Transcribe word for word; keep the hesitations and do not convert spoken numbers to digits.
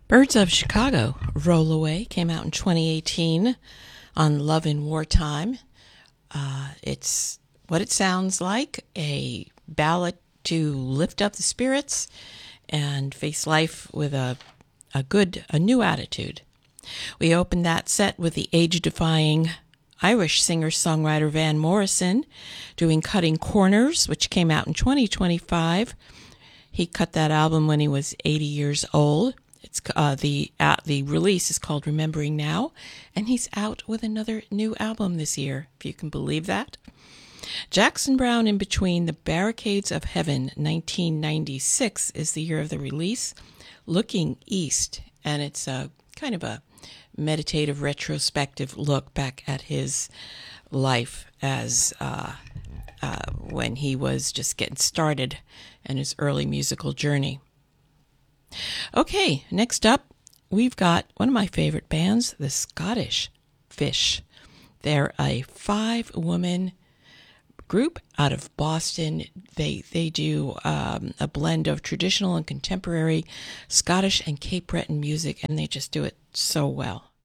Birds of Chicago, Roll Away, came out in twenty eighteen on Love in Wartime. Uh, it's what it sounds like, a ballad to lift up the spirits and face life with a, a good, a new attitude. We opened that set with the age-defying Irish singer-songwriter Van Morrison doing Cutting Corners, which came out in twenty twenty-five. He cut that album when he was eighty years old. It's uh, the uh, the release is called Remembering Now, and he's out with another new album this year, if you can believe that. Jackson Browne, In Between the Barricades of Heaven, nineteen ninety-six is the year of the release. Looking East, and it's a kind of a meditative, retrospective look back at his life as uh, uh, when he was just getting started in his early musical journey. Okay, next up, we've got one of my favorite bands, the Scottish Fish. They're a five-woman group out of Boston. They they do um, a blend of traditional and contemporary Scottish and Cape Breton music, and they just do it so well.